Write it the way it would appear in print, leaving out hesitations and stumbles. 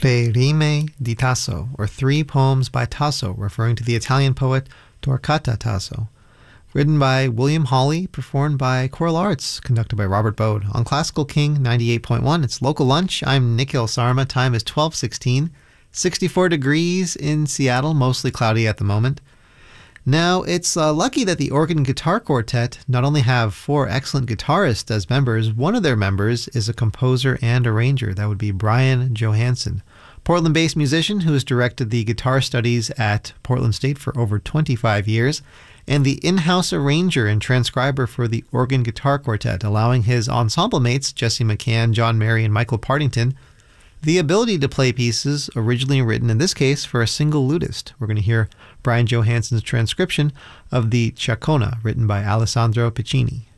Tre Rime di Tasso, or Three Poems by Tasso, referring to the Italian poet Torquato Tasso. Written by William Hawley, performed by Choral Arts, conducted by Robert Bode. On Classical King 98.1, it's Local Lunch. I'm Nikhil Sarma. Time is 12:16. 64 degrees in Seattle, mostly cloudy at the moment. Now, it's lucky that the Organ Guitar Quartet not only have 4 excellent guitarists as members, one of their members is a composer and arranger. That would be Brian Johansson, Portland-based musician who has directed the guitar studies at Portland State for over 25 years, and the in-house arranger and transcriber for the Organ Guitar Quartet, allowing his ensemble mates, Jesse McCann, John Mary, and Michael Partington, the ability to play pieces originally written, in this case, for a single lutist. We're going to hear Brian Johansson's transcription of the Chacona, written by Alessandro Piccini.